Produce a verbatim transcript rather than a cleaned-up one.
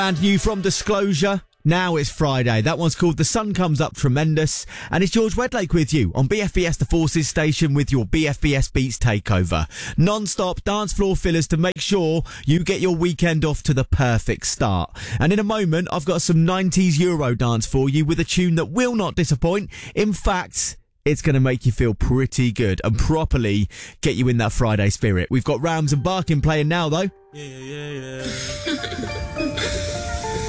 And new from Disclosure. Now it's Friday. That one's called The Sun Comes Up Tremendous. And it's George Wedlake with you on B F B S The Forces station with your B F B S Beats takeover. Non-stop dance floor fillers to make sure you get your weekend off to the perfect start. And in a moment, I've got some nineties Euro dance for you with a tune that will not disappoint. In fact, it's going to make you feel pretty good and properly get you in that Friday spirit. We've got Rams and Barkin playing now, though. Yeah, yeah, yeah, yeah.